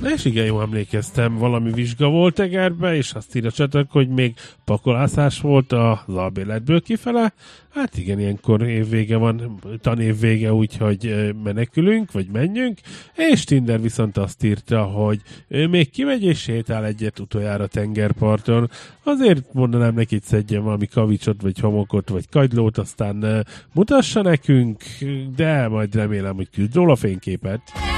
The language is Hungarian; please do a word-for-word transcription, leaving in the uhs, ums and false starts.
És igen, jól emlékeztem, valami vizsga volt Egerbe, és azt írja csatok, hogy még pakolászás volt az albérletből kifele. Hát igen, ilyenkor évvége van, tanévvége, úgyhogy menekülünk, vagy menjünk. És Tinder viszont azt írta, hogy ő még kimegy és sétál egyet utoljára tengerparton. Azért mondanám neki, hogy szedjen valami kavicsot, vagy homokot, vagy kagylót, aztán mutassa nekünk, de majd remélem, hogy küld róla fényképet.